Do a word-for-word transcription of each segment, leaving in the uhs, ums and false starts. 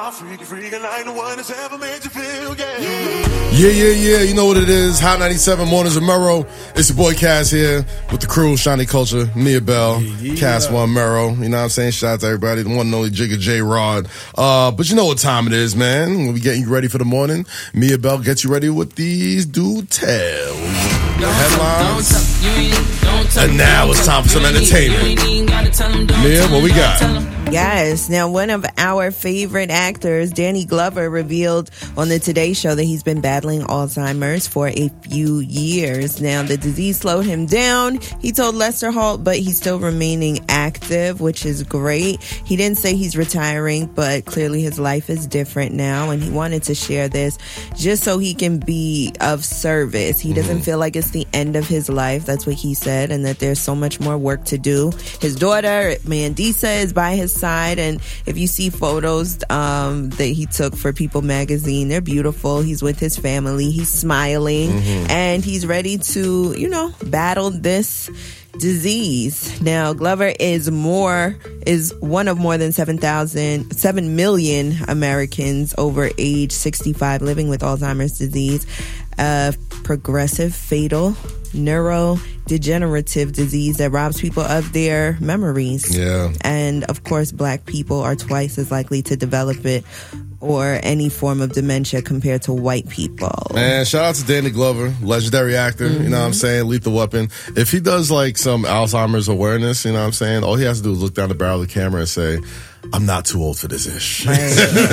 freaky, freaky like the one that's ever made you feel, yeah. Yeah, yeah, yeah. You know what it is. Hot ninety-seven Mornings of Mero. It's your boy Cass here with the crew, Shawnee Culture, Mia Bell, yeah, yeah. Cass One Mero. You know what I'm saying? Shout out to everybody. The one and only Jigga J Rod. Uh, but you know what time it is, man. We'll be getting you ready for the morning. Mia Bell gets you ready with these do tell. The headlines. And now it's time for some entertainment. Mia, what we got? Yes. Now, one of our favorite actors, Danny Glover, revealed on the Today Show that he's been battling Alzheimer's for a few years. Now, the disease slowed him down. He told Lester Holt, but he's still remaining active, which is great. He didn't say he's retiring, but clearly his life is different now, and he wanted to share this just so he can be of service. He doesn't feel like it's the end of his life. That's what he said, and that there's so much more work to do. His daughter, Mandisa, is by his side, and if you see photos um, that he took for People magazine, they're beautiful. He's with his family. He's smiling, mm-hmm. and he's ready to, you know, battle this disease. Now, Glover is more is one of more than seven thousand, seven million Americans over age sixty-five living with Alzheimer's disease, a progressive, fatal, neurodegenerative disease that robs people of their memories. Yeah. And of course, black people are twice as likely to develop it or any form of dementia compared to white people. Man, shout out to Danny Glover, legendary actor, mm-hmm. you know what I'm saying, Lethal Weapon. If he does like some Alzheimer's awareness, you know what I'm saying, all he has to do is look down the barrel of the camera and say, I'm not too old for this ish. Right.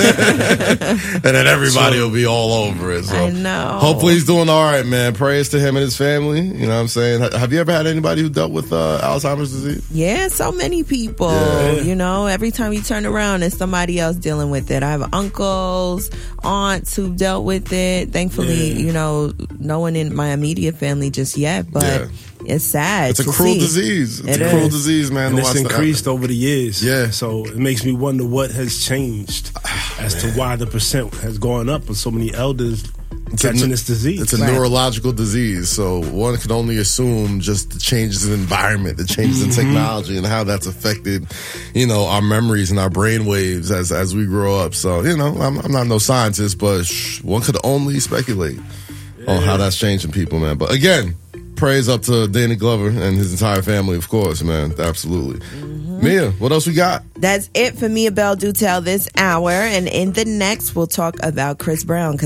And then everybody so, will be all over it. So I know. Hopefully he's doing all right, man. Prayers to him and his family. You know what I'm saying? Have you ever had anybody who dealt with uh, Alzheimer's disease? Yeah, so many people. Yeah. You know, every time you turn around, there's somebody else dealing with it. I have uncles, aunts who've dealt with it. Thankfully, yeah. you know, no one in my immediate family just yet, but yeah. it's sad. It's a to cruel see. disease. It's it a is. cruel disease, man. And it's increased over the years. Yeah. So it makes me wonder what has changed oh, as man. to why the percent has gone up with so many elders it's catching a, this disease. It's a right. neurological disease, so one can only assume just the changes in environment, the changes mm-hmm. in technology, and how that's affected, you know, our memories and our brain waves as as we grow up. So, you know, I'm, I'm not no scientist, but shh, one could only speculate yeah. on how that's changing people, man. But again, praise up to Danny Glover and his entire family, of course, man. Absolutely. Mm-hmm. Mia, what else we got? That's it for Mia Bell Do Tell this hour. And in the next, we'll talk about Chris Brown.